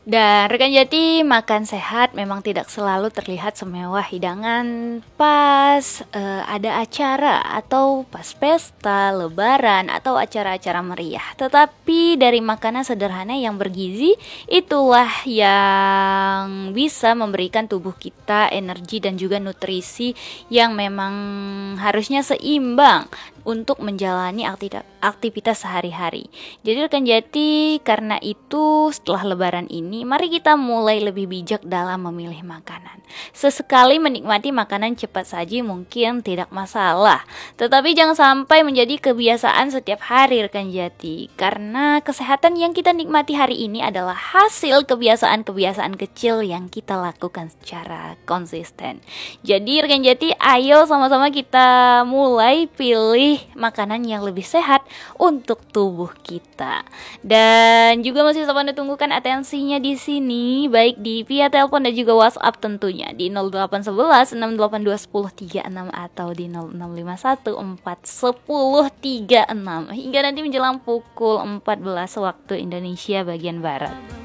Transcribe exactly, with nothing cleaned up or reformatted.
Dan rekan Jati, makan sehat memang tidak selalu terlihat semewah hidangan pas uh, ada acara atau pas pesta, lebaran atau acara-acara meriah. Tetapi dari makanan sederhana yang bergizi, itulah yang bisa memberikan tubuh kita energi dan juga nutrisi yang memang harusnya seimbang untuk menjalani aktivitas sehari-hari. Jadi rekan Jati, karena itu setelah lebaran ini, mari kita mulai lebih bijak dalam memilih makanan. Sesekali menikmati makanan cepat saji mungkin tidak masalah, tetapi jangan sampai menjadi kebiasaan setiap hari rekan Jati. Karena kesehatan yang kita nikmati hari ini adalah hasil kebiasaan-kebiasaan kecil yang kita lakukan secara konsisten. Jadi rekan Jati, ayo sama-sama kita mulai pilih makanan yang lebih sehat untuk tubuh kita. Dan juga masih sama ditunggukan atensinya di sini, baik di via telepon dan juga WhatsApp tentunya di nol delapan satu satu enam delapan dua nol tiga enam atau di nol enam lima satu empat satu nol tiga enam hingga nanti menjelang pukul empat belas waktu Indonesia bagian barat.